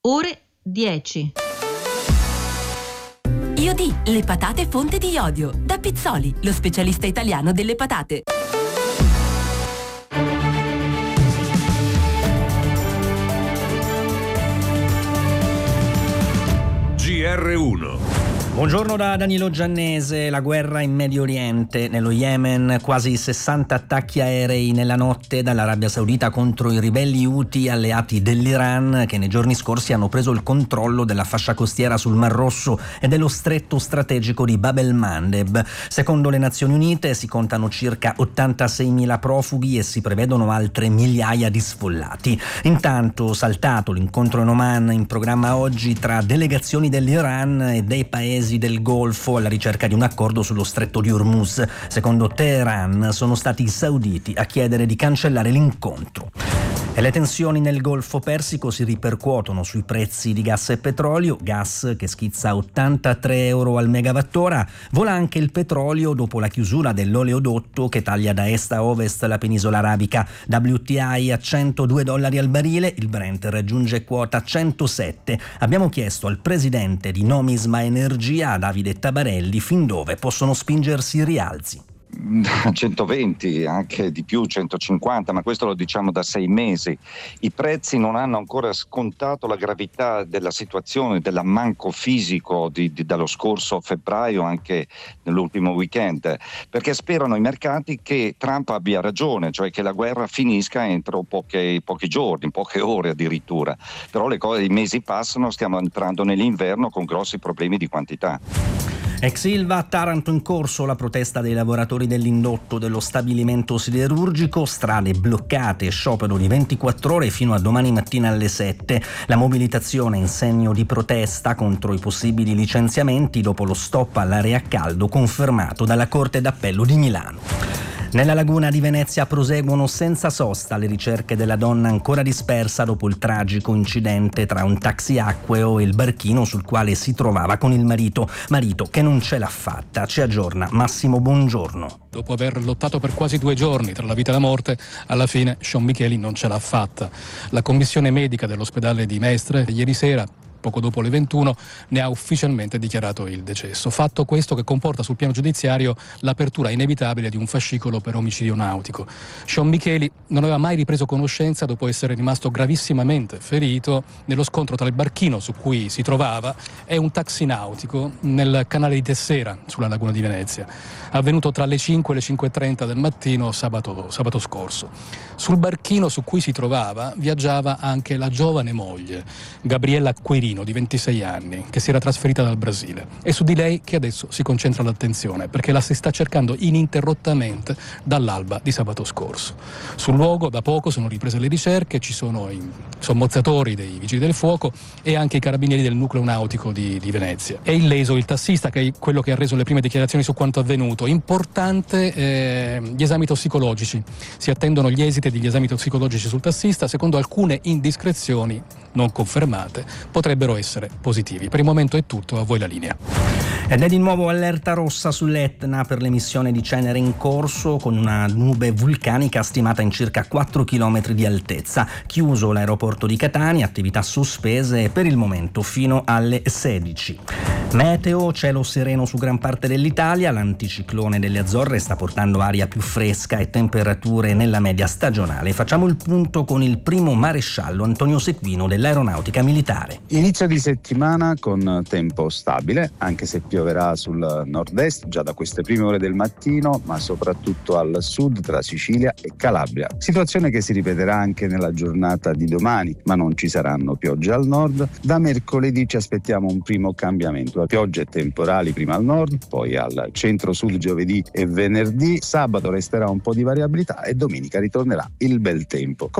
ore 10. IOD, le patate fonte di iodio. Da Pizzoli, lo specialista italiano delle patate. GR1. Buongiorno da Danilo Giannese. La guerra in Medio Oriente. Nello Yemen quasi 60 attacchi aerei nella notte dall'Arabia Saudita contro i ribelli Houthi alleati dell'Iran, che nei giorni scorsi hanno preso il controllo della fascia costiera sul Mar Rosso e dello stretto strategico di Bab el-Mandeb. Secondo le Nazioni Unite si contano circa 86.000 profughi e si prevedono altre migliaia di sfollati. Intanto saltato l'incontro in Oman in programma oggi tra delegazioni dell'Iran e dei paesi del Golfo alla ricerca di un accordo sullo stretto di Hormuz. Secondo Teheran sono stati i sauditi a chiedere di cancellare l'incontro. E le tensioni nel Golfo Persico si ripercuotono sui prezzi di gas e petrolio, gas che schizza a 83 euro al megawattora. Vola anche il petrolio dopo la chiusura dell'oleodotto che taglia da est a ovest la penisola arabica. WTI a $102 al barile, il Brent raggiunge quota 107. Abbiamo chiesto al presidente di Nomisma Energia, Davide Tabarelli, fin dove possono spingersi i rialzi. 120, anche di più, 150, ma questo lo diciamo da 6 mesi. I prezzi non hanno ancora scontato la gravità della situazione, dell'ammanco fisico dallo scorso febbraio, anche nell'ultimo weekend, perché sperano i mercati che Trump abbia ragione, cioè che la guerra finisca entro pochi giorni, poche ore addirittura. Però i mesi passano, stiamo entrando nell'inverno con grossi problemi di quantità. Ex Ilva, a Taranto in corso la protesta dei lavoratori dell'indotto dello stabilimento siderurgico, strade bloccate e sciopero di 24 ore fino a domani mattina alle 7. La mobilitazione in segno di protesta contro i possibili licenziamenti dopo lo stop all'aria a caldo confermato dalla Corte d'Appello di Milano. Nella laguna di Venezia proseguono senza sosta le ricerche della donna ancora dispersa dopo il tragico incidente tra un taxi acqueo e il barchino sul quale si trovava con il marito che non ce l'ha fatta. Ci aggiorna Massimo Buongiorno. Dopo aver lottato per quasi 2 giorni tra la vita e la morte, alla fine Sean Micheli non ce l'ha fatta. La commissione medica dell'ospedale di Mestre ieri sera, poco dopo le 21, ne ha ufficialmente dichiarato il decesso. Fatto questo che comporta sul piano giudiziario l'apertura inevitabile di un fascicolo per omicidio nautico. Sean Micheli non aveva mai ripreso conoscenza dopo essere rimasto gravissimamente ferito nello scontro tra il barchino su cui si trovava e un taxi nautico nel canale di Tessera, sulla laguna di Venezia, avvenuto tra le 5 e le 5:30 del mattino sabato scorso. Sul barchino su cui si trovava viaggiava anche la giovane moglie, Gabriella Quirino, di 26 anni, che si era trasferita dal Brasile. È su di lei che adesso si concentra l'attenzione, perché la si sta cercando ininterrottamente dall'alba di sabato scorso. Sul luogo da poco sono riprese le ricerche, ci sono i sommozzatori dei vigili del fuoco e anche i carabinieri del nucleo nautico di Venezia. È illeso il tassista, che è quello che ha reso le prime dichiarazioni su quanto avvenuto. Importante gli esami tossicologici. Si attendono gli esiti degli esami tossicologici sul tassista. Secondo alcune indiscrezioni non confermate, potrebbero essere positivi. Per il momento è tutto, a voi la linea. Ed è di nuovo allerta rossa sull'Etna per l'emissione di cenere in corso, con una nube vulcanica stimata in circa 4 km di altezza. Chiuso l'aeroporto di Catania, attività sospese per il momento fino alle 16. Meteo, cielo sereno su gran parte dell'Italia, l'anticiclone delle Azzorre sta portando aria più fresca e temperature nella media stagionale. Facciamo il punto con il primo maresciallo Antonio Sequino dell'Aeronautica Militare. Inizio di settimana con tempo stabile, anche se pioverà sul nord-est già da queste prime ore del mattino, ma soprattutto al sud tra Sicilia e Calabria. Situazione che si ripeterà anche nella giornata di domani, ma non ci saranno piogge al nord. Da mercoledì ci aspettiamo un primo cambiamento. Piogge temporali prima al nord, poi al centro-sud giovedì e venerdì. Sabato resterà un po' di variabilità e domenica ritornerà il bel tempo.